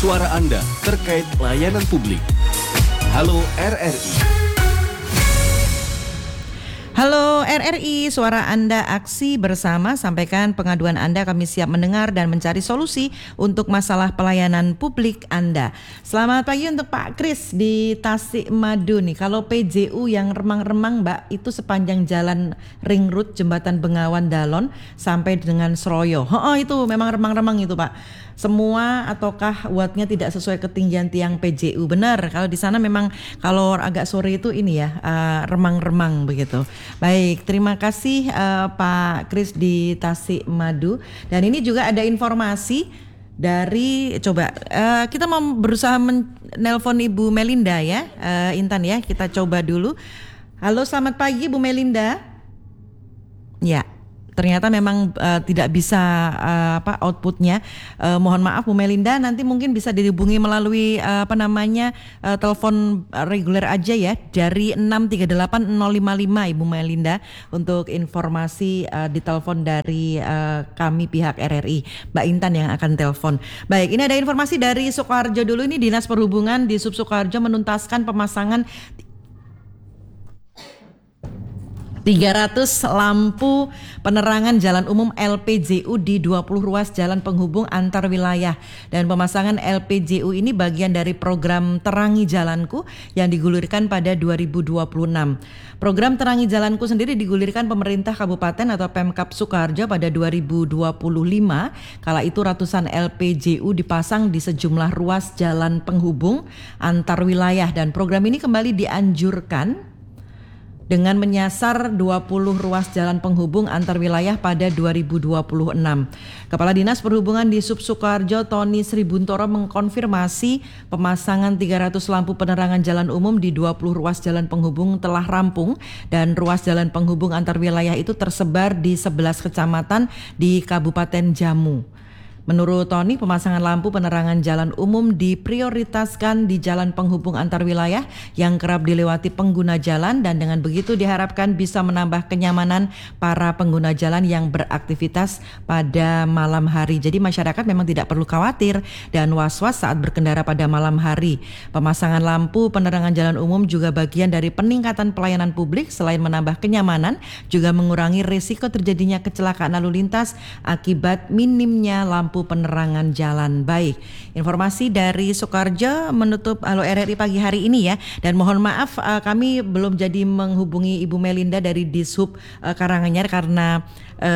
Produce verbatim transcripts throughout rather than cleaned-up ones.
suara Anda terkait layanan publik. Halo R R I. Halo R R I, suara Anda aksi bersama, sampaikan pengaduan Anda, kami siap mendengar dan mencari solusi untuk masalah pelayanan publik Anda. Selamat pagi untuk Pak Kris di Tasikmadu nih. Kalau P J U yang remang-remang Mbak, itu sepanjang jalan Ring Road Jembatan Bengawan Dalon sampai dengan Seroyo. Oh, itu memang remang-remang itu Pak. Semua ataukah wattnya tidak sesuai ketinggian tiang P J U? Benar, kalau di sana memang kalau agak sore itu ini ya uh, remang-remang begitu. Baik, terima kasih uh, Pak Kris di Tasikmadu. Dan ini juga ada informasi dari coba uh, kita mau berusaha menelpon Ibu Melinda ya, uh, Intan ya, kita coba dulu. Halo, selamat pagi Bu Melinda. Ya. Ternyata memang uh, tidak bisa uh, apa outputnya. Uh, mohon maaf Bu Melinda, nanti mungkin bisa dihubungi melalui uh, apa namanya uh, telepon reguler aja ya dari enam tiga delapan nol lima lima Ibu Melinda untuk informasi uh, di telepon dari uh, kami pihak R R I. Mbak Intan yang akan telepon. Baik, ini ada informasi dari Sukoharjo dulu. Ini Dinas Perhubungan di Sub Sukoharjo menuntaskan pemasangan tiga ratus lampu penerangan jalan umum L P J U di dua puluh ruas jalan penghubung antar wilayah. Dan pemasangan L P J U ini bagian dari program Terangi Jalanku yang digulirkan pada dua ribu dua puluh enam. Program Terangi Jalanku sendiri digulirkan pemerintah kabupaten atau Pemkab Sukoharjo pada dua ribu dua puluh lima. Kala itu ratusan L P J U dipasang di sejumlah ruas jalan penghubung antar wilayah, dan program ini kembali dianjurkan dengan menyasar dua puluh ruas jalan penghubung antar wilayah pada dua ribu dua puluh enam. Kepala Dinas Perhubungan di Sub Sukoharjo, Tony Sribuntoro, mengkonfirmasi pemasangan tiga ratus lampu penerangan jalan umum di dua puluh ruas jalan penghubung telah rampung, dan ruas jalan penghubung antar wilayah itu tersebar di sebelas kecamatan di Kabupaten Jamu. Menurut Tony, pemasangan lampu penerangan jalan umum diprioritaskan di jalan penghubung antar wilayah yang kerap dilewati pengguna jalan, dan dengan begitu diharapkan bisa menambah kenyamanan para pengguna jalan yang beraktivitas pada malam hari. Jadi masyarakat memang tidak perlu khawatir dan was-was saat berkendara pada malam hari. Pemasangan lampu penerangan jalan umum juga bagian dari peningkatan pelayanan publik. Selain menambah kenyamanan, juga mengurangi risiko terjadinya kecelakaan lalu lintas akibat minimnya lampu penerangan jalan. Baik, informasi dari Sukoharjo menutup Halo R R I pagi hari ini ya. Dan mohon maaf uh, kami belum jadi menghubungi Ibu Melinda dari Dishub uh, Karanganyar karena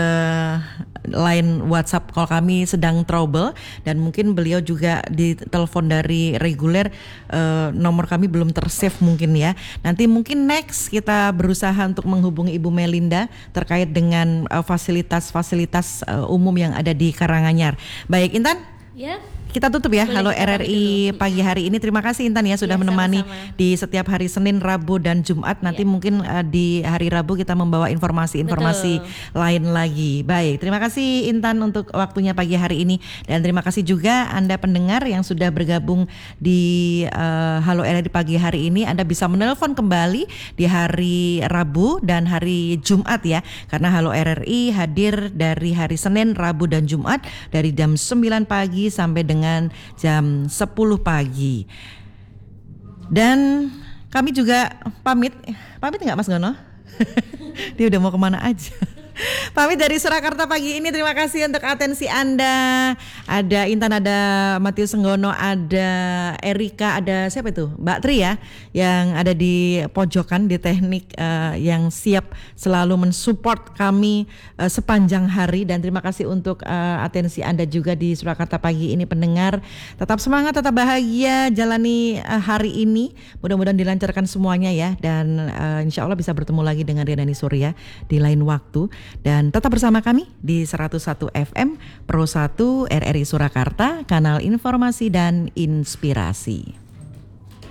uh, line WhatsApp call kami sedang trouble, dan mungkin beliau juga ditelepon dari reguler, uh, nomor kami belum tersave mungkin ya. Nanti mungkin next kita berusaha untuk menghubungi Ibu Melinda terkait dengan uh, fasilitas-fasilitas uh, umum yang ada di Karanganyar. Baik, Intan. Ya. Kita tutup ya. Boleh, Halo R R I dulu. pagi hari ini. Terima kasih Intan ya sudah Ya, menemani sama-sama. di setiap hari Senin, Rabu dan Jumat. Nanti Ya. mungkin uh, di hari Rabu kita membawa informasi-informasi Betul. lain lagi. Baik, terima kasih Intan untuk waktunya pagi hari ini, dan terima kasih juga Anda pendengar yang sudah bergabung di uh, Halo R R I pagi hari ini. Anda bisa menelpon kembali di hari Rabu dan hari Jumat ya, karena Halo R R I hadir dari hari Senin, Rabu dan Jumat dari jam sembilan pagi sampai dengan jam sepuluh pagi. Dan kami juga pamit. Pamit nggak Mas Gono? Dia udah mau kemana aja. Pamit dari Surakarta pagi ini. Terima kasih untuk atensi Anda. Ada Intan, ada Matius Senggono, ada Erika, ada siapa itu? Mbak Tri ya, yang ada di pojokan di teknik uh, yang siap selalu mensupport kami uh, sepanjang hari. Dan terima kasih untuk uh, atensi Anda juga di Surakarta pagi ini pendengar. Tetap semangat, tetap bahagia, jalani uh, hari ini. Mudah-mudahan dilancarkan semuanya ya. Dan uh, insya Allah bisa bertemu lagi dengan Rianani Surya di lain waktu. Dan tetap bersama kami di seratus satu F M Pro satu R R I Surakarta, kanal informasi dan inspirasi.